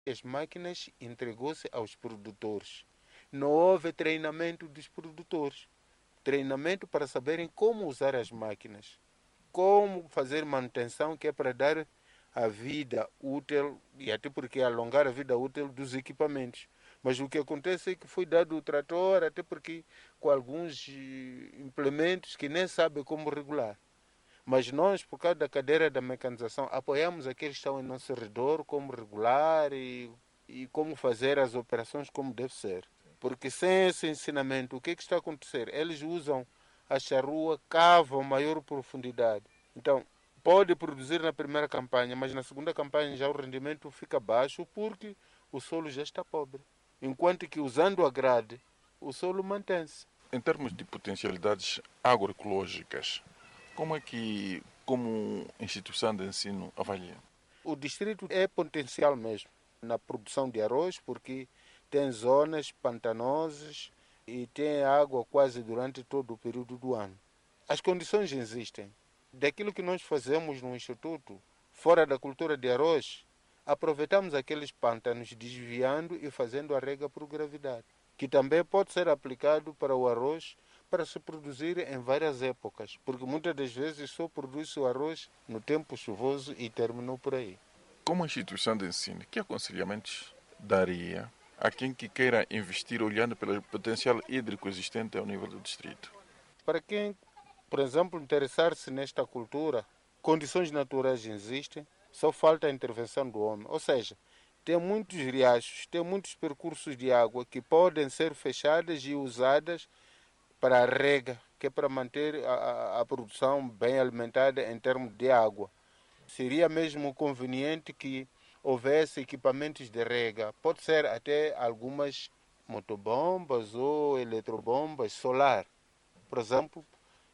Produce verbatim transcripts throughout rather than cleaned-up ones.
As máquinas entregou-se aos produtores. Não houve treinamento dos produtores. Treinamento para saberem como usar as máquinas, como fazer manutenção, que é para dar a vida útil e até porque alongar a vida útil dos equipamentos. Mas o que acontece é que foi dado o trator, até porque com alguns implementos que nem sabem como regular. Mas nós, por causa da cadeira da mecanização, apoiamos aqueles que estão em nosso redor, como regular e, e como fazer as operações como deve ser. Porque sem esse ensinamento, o que, é que está a acontecer? Eles usam a charrua, cavam maior profundidade. Então, pode produzir na primeira campanha, mas na segunda campanha já o rendimento fica baixo porque o solo já está pobre. Enquanto que usando a grade, o solo mantém-se. Em termos de potencialidades agroecológicas, como é que, como instituição de ensino, avalia? O distrito é potencial mesmo na produção de arroz, porque tem zonas pantanosas e tem água quase durante todo o período do ano. As condições existem. Daquilo que nós fazemos no Instituto, fora da cultura de arroz, aproveitamos aqueles pântanos desviando e fazendo a rega por gravidade, que também pode ser aplicado para o arroz para se produzir em várias épocas, porque muitas das vezes só produz o arroz no tempo chuvoso e terminou por aí. Como instituição de ensino, que aconselhamentos daria a quem que queira investir olhando pelo potencial hídrico existente ao nível do distrito? Para quem, por exemplo, interessar-se nesta cultura, condições naturais existem, só falta a intervenção do homem. Ou seja, tem muitos riachos, tem muitos percursos de água que podem ser fechadas e usadas para a rega, que é para manter a, a, a produção bem alimentada em termos de água. Seria mesmo conveniente que houvesse equipamentos de rega. Pode ser até algumas motobombas ou eletrobombas solar, por exemplo,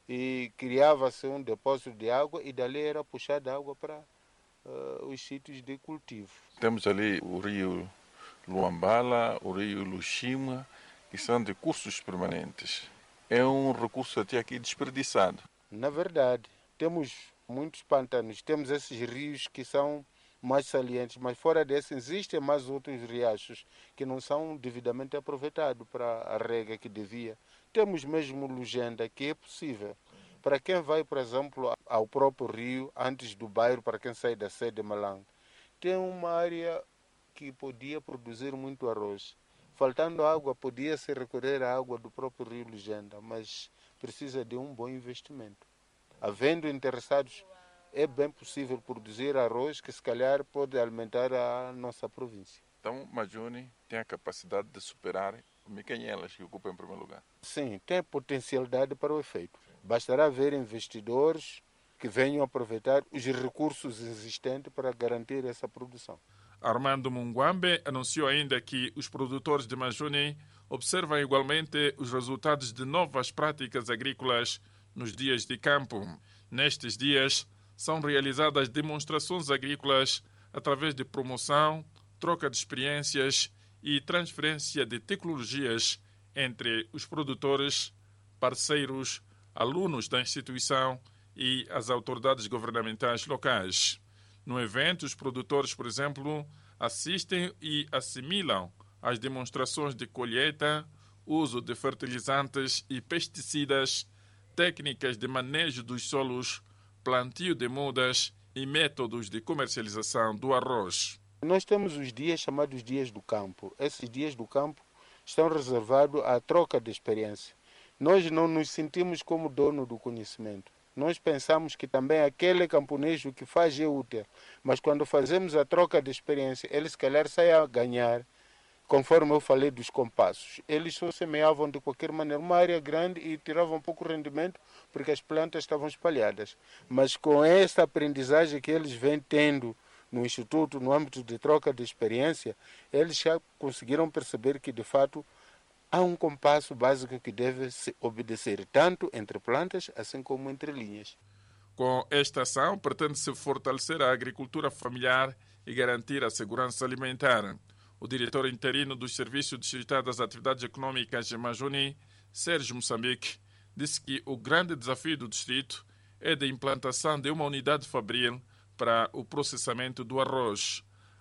e criava-se um depósito de água e dali era puxada água para uh, os sítios de cultivo. Temos ali o rio Luambala, o rio Luxima, que são de cursos permanentes. É um recurso até aqui desperdiçado. Na verdade, temos muitos pantanos, temos esses rios que são mais salientes, mas fora desses existem mais outros riachos que não são devidamente aproveitados para a rega que devia. Temos mesmo Lugenda, que é possível. Para quem vai, por exemplo, ao próprio rio, antes do bairro, para quem sai da sede de Malang, tem uma área que podia produzir muito arroz. Faltando água, podia-se recorrer à água do próprio rio Lugenda, mas precisa de um bom investimento. Havendo interessados, é bem possível produzir arroz que se calhar pode alimentar a nossa província. Então, Majuni tem a capacidade de superar o Micanhelas, que ocupa em primeiro lugar. Sim, tem potencialidade para o efeito. Bastará ver investidores que venham aproveitar os recursos existentes para garantir essa produção. Armando Munguambe anunciou ainda que os produtores de Majuni observam igualmente os resultados de novas práticas agrícolas nos dias de campo. Nestes dias, são realizadas demonstrações agrícolas através de promoção, troca de experiências e transferência de tecnologias entre os produtores, parceiros, alunos da instituição e as autoridades governamentais locais. No evento, os produtores, por exemplo, assistem e assimilam as demonstrações de colheita, uso de fertilizantes e pesticidas, técnicas de manejo dos solos, plantio de mudas e métodos de comercialização do arroz. Nós temos os dias chamados dias do campo. Esses dias do campo estão reservados à troca de experiência. Nós não nos sentimos como dono do conhecimento. Nós pensamos que também aquele camponês que faz é útil, mas quando fazemos a troca de experiência, ele se calhar sai a ganhar, conforme eu falei dos compassos. Eles só semeavam de qualquer maneira uma área grande e tiravam pouco rendimento porque as plantas estavam espalhadas. Mas com essa aprendizagem que eles vêm tendo no Instituto, no âmbito de troca de experiência, eles já conseguiram perceber que, de fato, há um compasso básico que deve se obedecer tanto entre plantas assim como entre linhas. Com esta ação, pretende-se fortalecer a agricultura familiar e garantir a segurança alimentar. O diretor interino do Serviço Distrital das Atividades Econômicas de Majuni, Sérgio Moçambique, disse que o grande desafio do distrito é a implantação de uma unidade fabril para o processamento do arroz.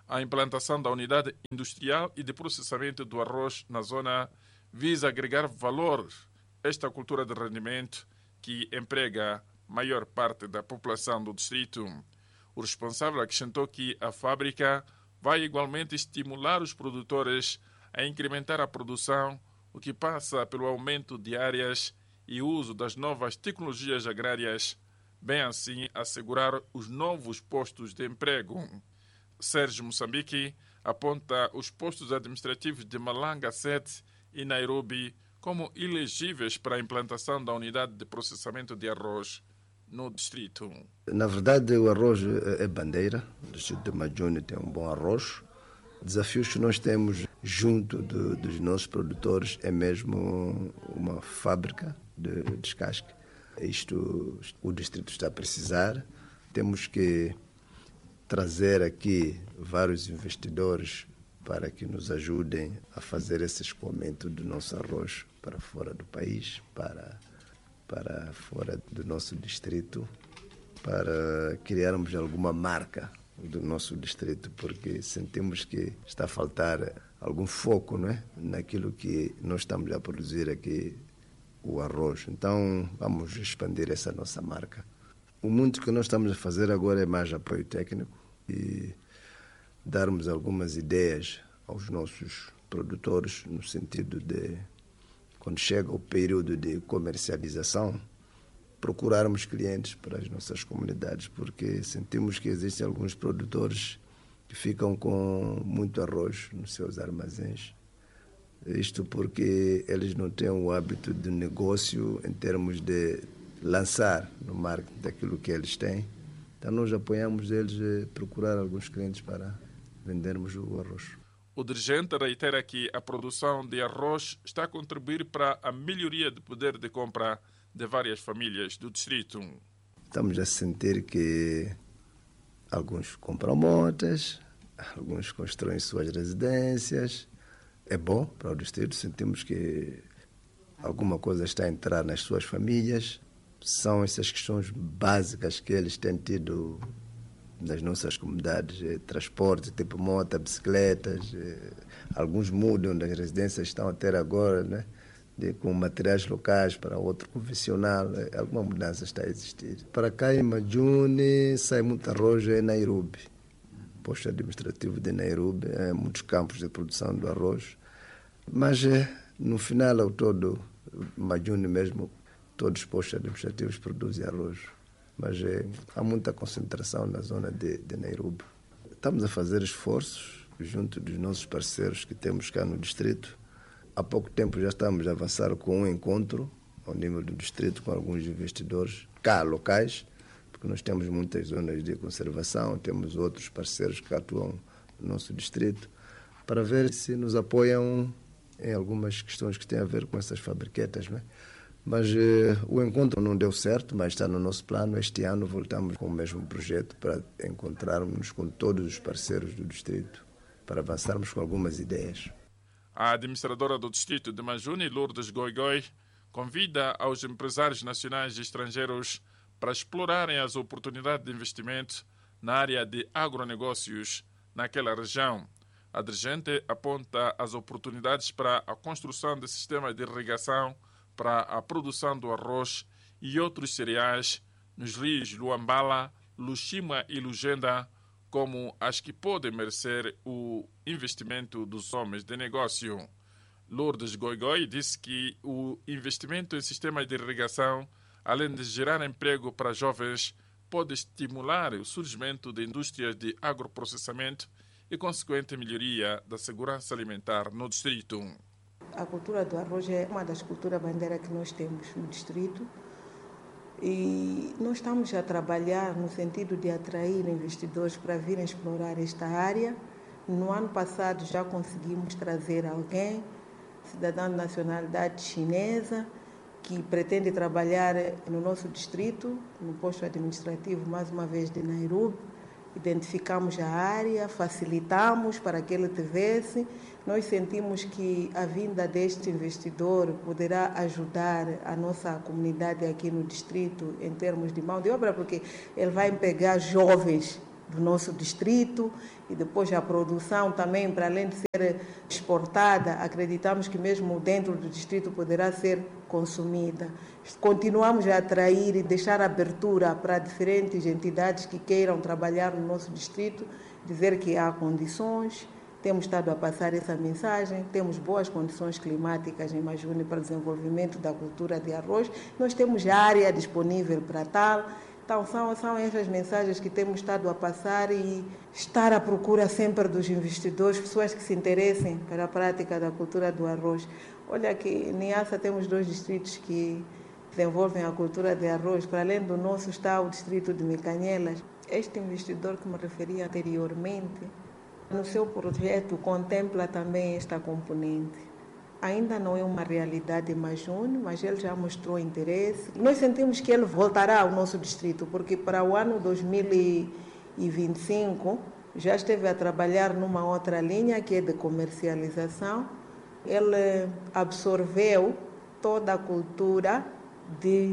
A implantação da unidade industrial e de processamento do arroz na zona visa agregar valor a esta cultura de rendimento que emprega maior parte da população do distrito. O responsável acrescentou que a fábrica vai igualmente estimular os produtores a incrementar a produção, o que passa pelo aumento de áreas e uso das novas tecnologias agrárias, bem assim assegurar os novos postos de emprego. Sérgio Moçambique aponta os postos administrativos de Malanga sete e Nairobi como elegíveis para a implantação da unidade de processamento de arroz no distrito. Na verdade, o arroz é bandeira. O distrito de Majuni tem um bom arroz. Desafios que nós temos junto de, dos nossos produtores é mesmo uma fábrica de descasque. Isto o distrito está a precisar. Temos que trazer aqui vários investidores para que nos ajudem a fazer esse escoamento do nosso arroz para fora do país, para, para fora do nosso distrito, para criarmos alguma marca do nosso distrito, porque sentimos que está a faltar algum foco, não é? Naquilo que nós estamos a produzir aqui, o arroz. Então, vamos expandir essa nossa marca. O muito que nós estamos a fazer agora é mais apoio técnico e darmos algumas ideias aos nossos produtores no sentido de, quando chega o período de comercialização, procurarmos clientes para as nossas comunidades, porque sentimos que existem alguns produtores que ficam com muito arroz nos seus armazéns. Isto porque eles não têm o hábito de negócio em termos de lançar no marketing daquilo que eles têm. Então nós apoiamos eles a procurar alguns clientes para vendermos o arroz. O dirigente reitera que a produção de arroz está a contribuir para a melhoria do poder de compra de várias famílias do distrito. Estamos a sentir que alguns compram motas, alguns constroem suas residências. É bom para o distrito, sentimos que alguma coisa está a entrar nas suas famílias. São essas questões básicas que eles têm tido nas nossas comunidades, eh, transporte, tipo moto, bicicletas. Eh, alguns mudam das residências, estão a ter agora, né, de, com materiais locais para outro convencional. Eh, alguma mudança está a existir. Para cá em Majuni sai muito arroz em Nairobi. Posto administrativo de Nairobi, eh, muitos campos de produção do arroz. Mas eh, no final ao todo, Majuni mesmo, todos os postos administrativos produzem arroz. Mas eh, há muita concentração na zona de, de Nairobi. Estamos a fazer esforços junto dos nossos parceiros que temos cá no distrito. Há pouco tempo já estamos a avançar com um encontro ao nível do distrito com alguns investidores cá locais, porque nós temos muitas zonas de conservação, temos outros parceiros que atuam no nosso distrito, para ver se nos apoiam em algumas questões que têm a ver com essas fabriquetas, não é? Mas eh, o encontro não deu certo, mas está no nosso plano. Este ano voltamos com o mesmo projeto para encontrarmos com todos os parceiros do distrito, para avançarmos com algumas ideias. A administradora do distrito de Majuni, Lourdes Goigoi, convida aos empresários nacionais e estrangeiros para explorarem as oportunidades de investimento na área de agronegócios naquela região. A dirigente aponta as oportunidades para a construção de sistemas de irrigação para a produção do arroz e outros cereais nos rios Luambala, Luxima e Lugenda, como as que podem merecer o investimento dos homens de negócio. Lourdes Goigoi disse que o investimento em sistemas de irrigação, além de gerar emprego para jovens, pode estimular o surgimento de indústrias de agroprocessamento e consequente melhoria da segurança alimentar no distrito. A cultura do arroz é uma das culturas bandeira que nós temos no distrito e nós estamos a trabalhar no sentido de atrair investidores para virem explorar esta área. No ano passado já conseguimos trazer alguém, cidadão de nacionalidade chinesa, que pretende trabalhar no nosso distrito, no posto administrativo, mais uma vez, de Nairobi. Identificamos a área, facilitamos para que ele tivesse. Nós sentimos que a vinda deste investidor poderá ajudar a nossa comunidade aqui no distrito em termos de mão de obra, porque ele vai empregar jovens do nosso distrito, e depois a produção também, para além de ser exportada, acreditamos que mesmo dentro do distrito poderá ser consumida. Continuamos a atrair e deixar abertura para diferentes entidades que queiram trabalhar no nosso distrito, dizer que há condições. Temos estado a passar essa mensagem, temos boas condições climáticas em Majune para o desenvolvimento da cultura de arroz, nós temos área disponível para tal. Então, são, são essas mensagens que temos estado a passar e estar à procura sempre dos investidores, pessoas que se interessem pela prática da cultura do arroz. Olha que em Niassa temos dois distritos que desenvolvem a cultura de arroz. Para além do nosso está o distrito de Mecanhelas. Este investidor que me referi anteriormente, no seu projeto contempla também esta componente. Ainda não é uma realidade em Majune, mas ele já mostrou interesse. Nós sentimos que ele voltará ao nosso distrito, porque para o ano dois mil e vinte e cinco já esteve a trabalhar numa outra linha, que é de comercialização. Ele absorveu toda a cultura de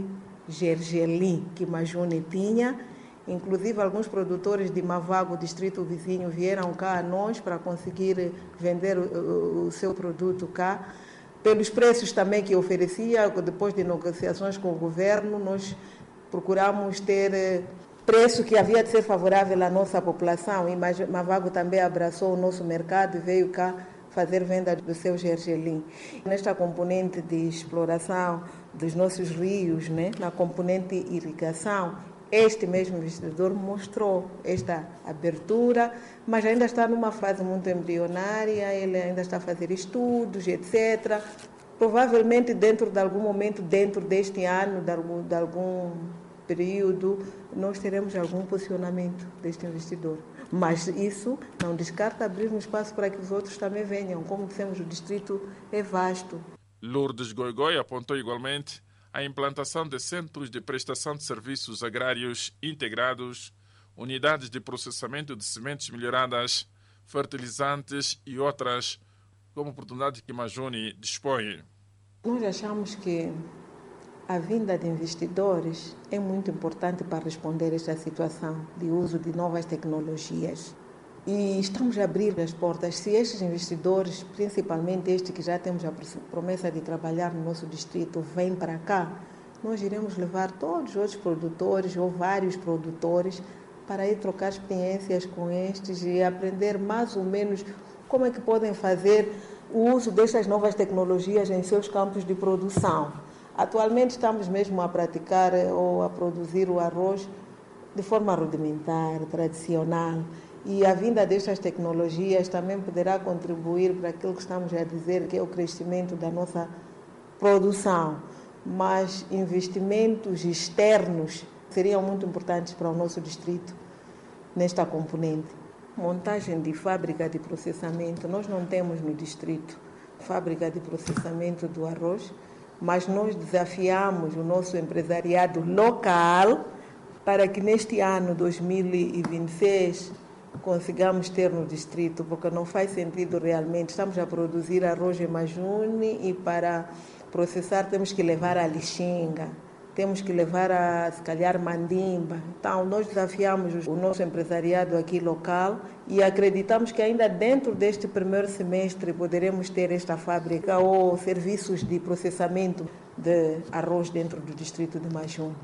gergelim que Majune tinha. Inclusive, alguns produtores de Mavago, distrito vizinho, vieram cá a nós para conseguir vender o, o seu produto cá. Pelos preços também que oferecia, depois de negociações com o governo, nós procuramos ter preço que havia de ser favorável à nossa população. E Mavago também abraçou o nosso mercado e veio cá fazer venda do seu gergelim. Nesta componente de exploração dos nossos rios, né, na componente irrigação, este mesmo investidor mostrou esta abertura, mas ainda está numa fase muito embrionária, ele ainda está a fazer estudos, etcétera. Provavelmente dentro de algum momento, dentro deste ano, de algum, de algum período, nós teremos algum posicionamento deste investidor. Mas isso não descarta abrir um espaço para que os outros também venham. Como dissemos, o distrito é vasto. Lourdes Goigoi apontou igualmente a implantação de centros de prestação de serviços agrários integrados, unidades de processamento de sementes melhoradas, fertilizantes e outras, como oportunidade que Majune dispõe. Nós achamos que a vinda de investidores é muito importante para responder a esta situação de uso de novas tecnologias. E estamos a abrir as portas. Se estes investidores, principalmente este que já temos a promessa de trabalhar no nosso distrito, vêm para cá, nós iremos levar todos os outros produtores ou vários produtores para ir trocar experiências com estes e aprender mais ou menos como é que podem fazer o uso destas novas tecnologias em seus campos de produção. Atualmente estamos mesmo a praticar ou a produzir o arroz de forma rudimentar, tradicional. E a vinda destas tecnologias também poderá contribuir para aquilo que estamos a dizer, que é o crescimento da nossa produção. Mas investimentos externos seriam muito importantes para o nosso distrito nesta componente. Montagem de fábrica de processamento. Nós não temos no distrito fábrica de processamento do arroz, mas nós desafiamos o nosso empresariado local para que neste ano dois mil e vinte e seis consigamos ter no distrito, porque não faz sentido realmente. Estamos a produzir arroz em Majune e para processar temos que levar a Lixinga, temos que levar a, se calhar, Mandimba. Então, nós desafiamos o nosso empresariado aqui local e acreditamos que ainda dentro deste primeiro semestre poderemos ter esta fábrica ou serviços de processamento de arroz dentro do distrito de Majune.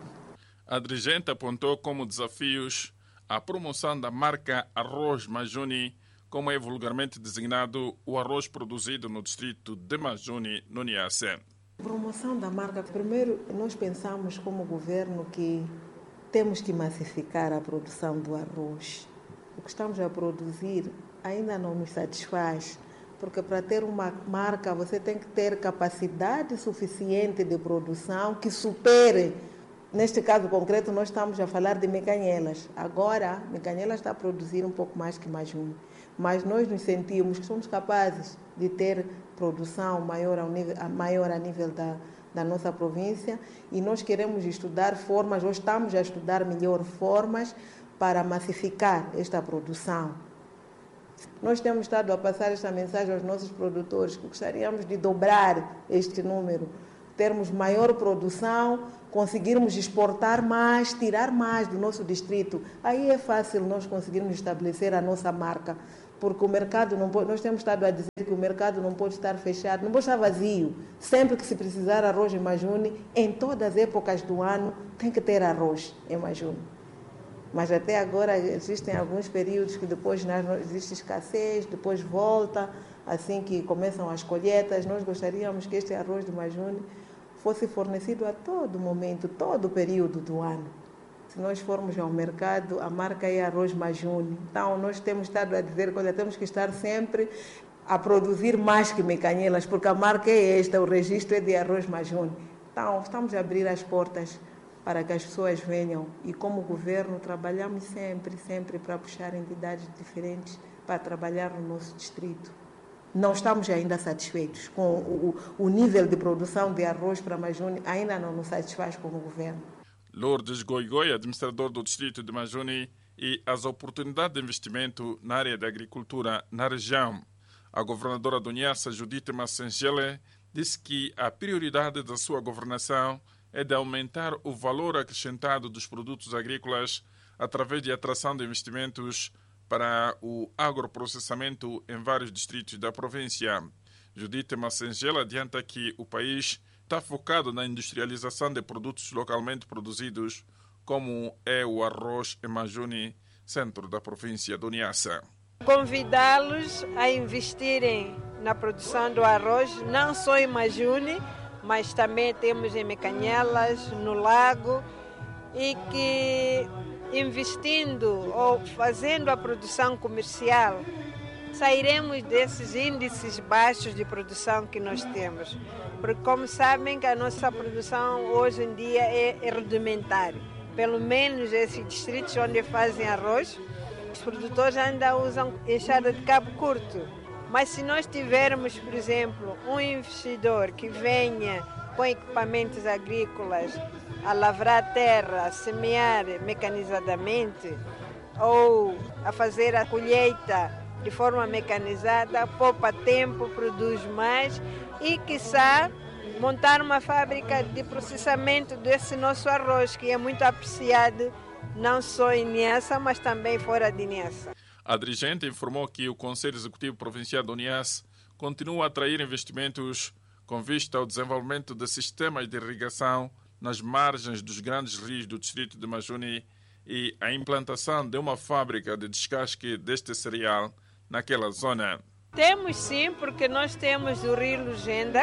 A dirigente apontou como desafios a promoção da marca Arroz Majune, como é vulgarmente designado o arroz produzido no distrito de Majune, no Niassa. Promoção da marca. Primeiro, nós pensamos como governo que temos que massificar a produção do arroz. O que estamos a produzir ainda não nos satisfaz, porque para ter uma marca você tem que ter capacidade suficiente de produção que supere. Neste caso concreto, nós estamos a falar de Mecanhelas. Agora, Mecanhelas está a produzir um pouco mais que Majune, mas nós nos sentimos que somos capazes de ter produção maior, ao nível, maior a nível da, da nossa província e nós queremos estudar formas, ou estamos a estudar melhor formas para massificar esta produção. Nós temos estado a passar esta mensagem aos nossos produtores, que gostaríamos de dobrar este número. termos maior produção, conseguirmos exportar mais, tirar mais do nosso distrito. Aí é fácil nós conseguirmos estabelecer a nossa marca, porque o mercado não pode, nós temos estado a dizer que o mercado não pode estar fechado, não pode estar vazio. Sempre que se precisar arroz em Majune, em todas as épocas do ano, tem que ter arroz em Majune. Mas até agora existem alguns períodos que depois existe escassez, depois volta, assim que começam as colheitas. Nós gostaríamos que este arroz de Majune fosse fornecido a todo momento, todo o período do ano. Se nós formos ao mercado, a marca é arroz Majune. Então, nós temos estado a dizer que olha, temos que estar sempre a produzir mais que Mecanielas, porque a marca é esta, o registro é de arroz Majune. Então, estamos a abrir as portas para que as pessoas venham. E como governo, trabalhamos sempre, sempre para puxar entidades diferentes para trabalhar no nosso distrito. Não estamos ainda satisfeitos com o, o nível de produção de arroz para Majune, ainda não nos satisfaz como governo. Lourdes Goigoi, administrador do distrito de Majune, e as oportunidades de investimento na área da agricultura na região. A governadora do Niassa, Judite Massengele, disse que a prioridade da sua governação é de aumentar o valor acrescentado dos produtos agrícolas através de atração de investimentos para o agroprocessamento em vários distritos da província. Judite Massengele adianta que o país está focado na industrialização de produtos localmente produzidos, como é o arroz em Majune, centro da província do Niassa. Convidá-los a investirem na produção do arroz, não só em Majune, mas também temos em Mecanielas, no Lago, e que investindo ou fazendo a produção comercial, sairemos desses índices baixos de produção que nós temos. Porque, como sabem, que a nossa produção hoje em dia é, é rudimentar. Pelo menos esses distritos onde fazem arroz, os produtores ainda usam enxada de cabo curto. Mas se nós tivermos, por exemplo, um investidor que venha com equipamentos agrícolas a lavrar a terra, a semear mecanizadamente ou a fazer a colheita de forma mecanizada, poupa tempo, produz mais e, quiçá, montar uma fábrica de processamento desse nosso arroz, que é muito apreciado não só em Niassa, mas também fora de Niassa. A dirigente informou que o Conselho Executivo Provincial do Niassa continua a atrair investimentos com vista ao desenvolvimento de sistemas de irrigação nas margens dos grandes rios do distrito de Majune e a implantação de uma fábrica de descasque deste cereal naquela zona. Temos sim, porque nós temos o rio Lugenda,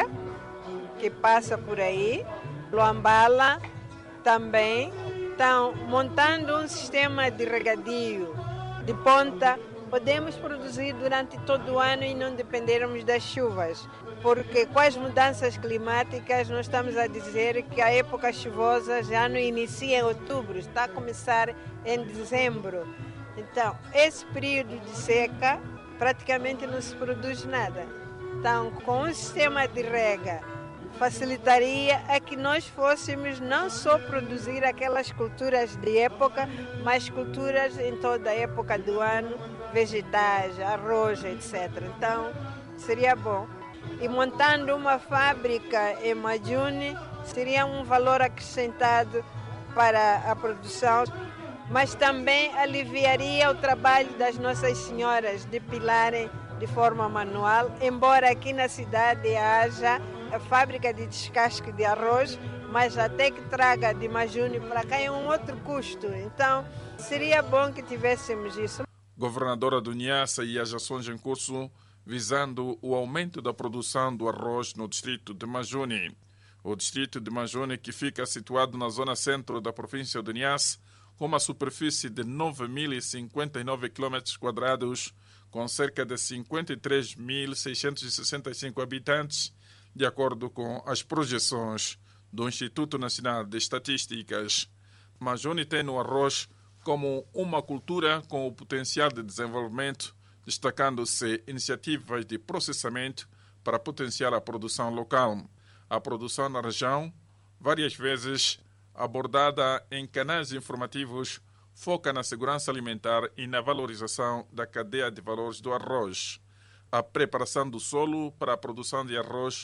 que passa por aí, Luambala também. Então, montando um sistema de regadio de ponta, podemos produzir durante todo o ano e não dependermos das chuvas. Porque com as mudanças climáticas, nós estamos a dizer que a época chuvosa já não inicia em outubro, está a começar em dezembro. Então, esse período de seca, praticamente não se produz nada. Então, com um sistema de rega, facilitaria a que nós fôssemos não só produzir aquelas culturas de época, mas culturas em toda a época do ano, vegetais, arroz, etcétera. Então, seria bom. E montando uma fábrica em Majune, seria um valor acrescentado para a produção, mas também aliviaria o trabalho das nossas senhoras de pilarem de forma manual, embora aqui na cidade haja a fábrica de descasque de arroz, mas até que traga de Majune para cá é um outro custo. Então, seria bom que tivéssemos isso. Governadora do Niassa e as ações em curso visando o aumento da produção do arroz no distrito de Majune. O distrito de Majune, que fica situado na zona centro da província de Niassa, com uma superfície de nove mil e cinquenta e nove quilômetros quadrados, com cerca de cinquenta e três mil seiscentos e sessenta e cinco habitantes, de acordo com as projeções do Instituto Nacional de Estatísticas. Majune tem no arroz como uma cultura com o potencial de desenvolvimento, destacando-se iniciativas de processamento para potenciar a produção local. A produção na região, várias vezes abordada em canais informativos, foca na segurança alimentar e na valorização da cadeia de valores do arroz. A preparação do solo para a produção de arroz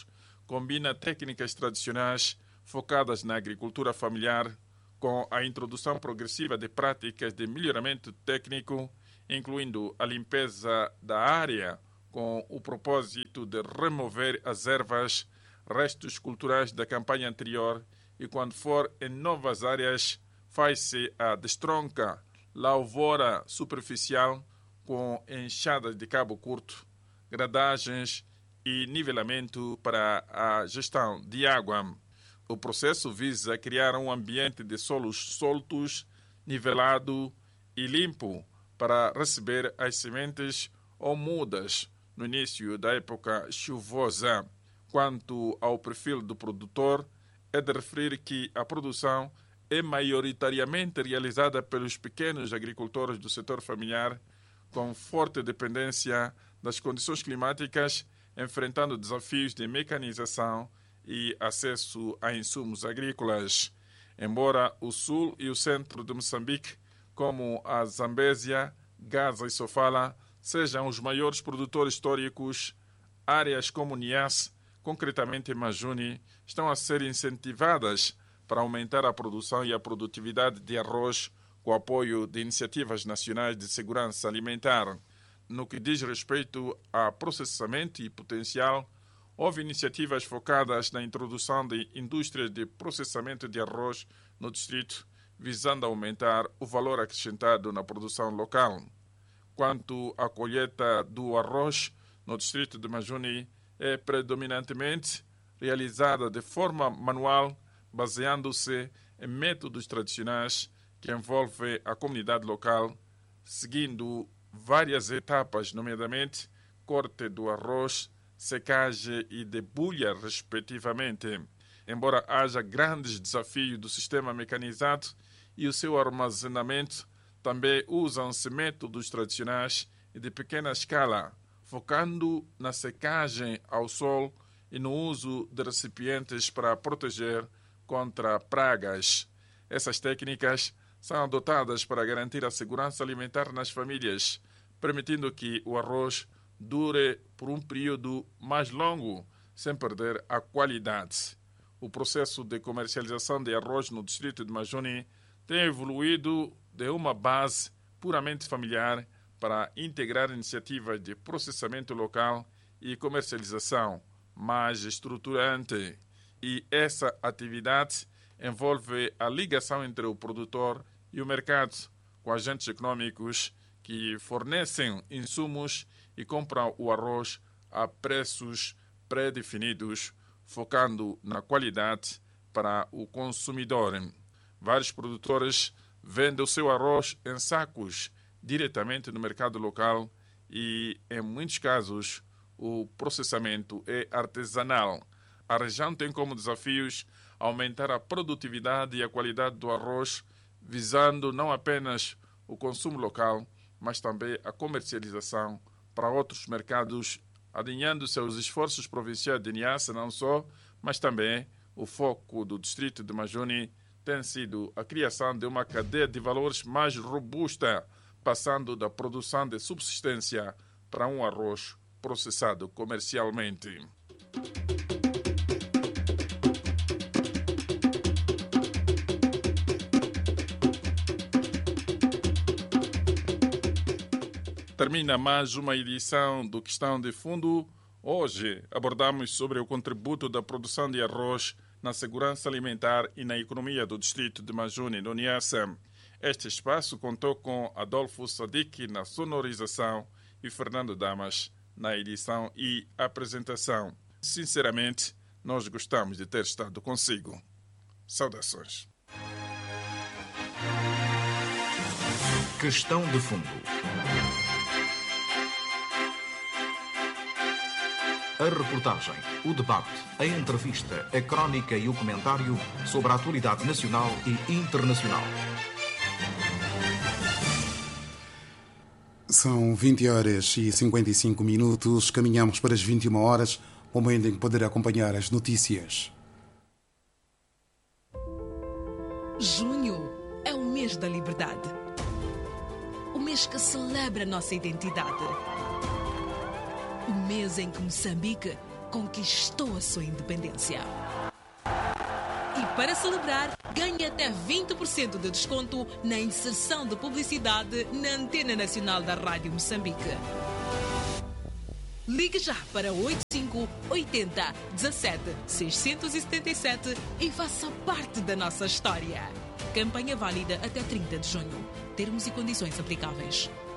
combina técnicas tradicionais focadas na agricultura familiar com a introdução progressiva de práticas de melhoramento técnico, incluindo a limpeza da área com o propósito de remover as ervas, restos culturais da campanha anterior, e quando for em novas áreas, faz-se a destronca, lavoura superficial com enxadas de cabo curto, gradagens e nivelamento para a gestão de água. O processo visa criar um ambiente de solos soltos, nivelado e limpo para receber as sementes ou mudas no início da época chuvosa. Quanto ao perfil do produtor, é de referir que a produção é maioritariamente realizada pelos pequenos agricultores do setor familiar, com forte dependência das condições climáticas, enfrentando desafios de mecanização e acesso a insumos agrícolas. Embora o sul e o centro de Moçambique, como a Zambésia, Gaza e Sofala, sejam os maiores produtores históricos, áreas como Niassa, concretamente Majuni, estão a ser incentivadas para aumentar a produção e a produtividade de arroz com o apoio de iniciativas nacionais de segurança alimentar. No que diz respeito a processamento e potencial, houve iniciativas focadas na introdução de indústrias de processamento de arroz no distrito, visando aumentar o valor acrescentado na produção local. Quanto à colheita do arroz no distrito de Majuni, é predominantemente realizada de forma manual, baseando-se em métodos tradicionais que envolvem a comunidade local, seguindo várias etapas, nomeadamente corte do arroz, secagem e debulha, respectivamente. Embora haja grandes desafios do sistema mecanizado e o seu armazenamento, também usam-se métodos tradicionais e de pequena escala, focando na secagem ao sol e no uso de recipientes para proteger contra pragas. Essas técnicas são adotadas para garantir a segurança alimentar nas famílias, permitindo que o arroz dure por um período mais longo, sem perder a qualidade. O processo de comercialização de arroz no distrito de Majuni tem evoluído de uma base puramente familiar para integrar iniciativas de processamento local e comercialização mais estruturante. E essa atividade envolve a ligação entre o produtor e o mercado, com agentes econômicos que fornecem insumos e compram o arroz a preços pré-definidos, focando na qualidade para o consumidor. Vários produtores vendem o seu arroz em sacos diretamente no mercado local e, em muitos casos, o processamento é artesanal. A região tem como desafios aumentar a produtividade e a qualidade do arroz, visando não apenas o consumo local, mas também a comercialização para outros mercados, alinhando-se aos esforços provinciais de Niassa não só, mas também o foco do distrito de Majuni tem sido a criação de uma cadeia de valores mais robusta, passando da produção de subsistência para um arroz processado comercialmente. Termina mais uma edição do Questão de Fundo. Hoje abordamos sobre o contributo da produção de arroz na segurança alimentar e na economia do distrito de Majuni, no Niassa. Este espaço contou com Adolfo Sadiq na sonorização e Fernando Damas na edição e apresentação. Sinceramente, nós gostamos de ter estado consigo. Saudações. Questão de Fundo. A reportagem, o debate, a entrevista, a crónica e o comentário sobre a atualidade nacional e internacional. São vinte horas e cinquenta e cinco minutos. Caminhamos para as vinte e uma horas, momento em que poderá acompanhar as notícias. Junho é o mês da liberdade. O mês que celebra nossa identidade. O mês em que Moçambique conquistou a sua independência. E para celebrar, ganhe até vinte por cento de desconto na inserção de publicidade na Antena Nacional da Rádio Moçambique. Ligue já para oito cinco oito zero um sete seis sete sete e faça parte da nossa história. Campanha válida até trinta de junho. Termos e condições aplicáveis.